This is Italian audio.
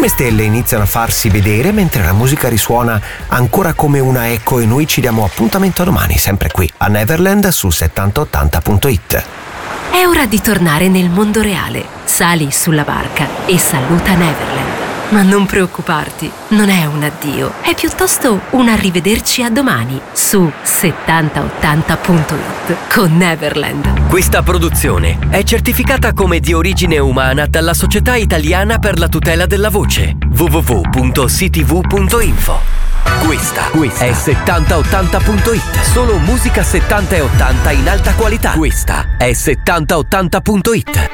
prime stelle iniziano a farsi vedere mentre la musica risuona ancora come una eco e noi ci diamo appuntamento a domani, sempre qui a Neverland su 7080.it. È ora di tornare nel mondo reale. Sali sulla barca e saluta Neverland. Ma non preoccuparti, non è un addio, è piuttosto un arrivederci a domani su 7080.it con Neverland. Questa produzione è certificata come di origine umana dalla Società Italiana per la tutela della voce, www.ctv.info. Questa è 7080.it, solo musica 70 e 80 in alta qualità. Questa è 7080.it.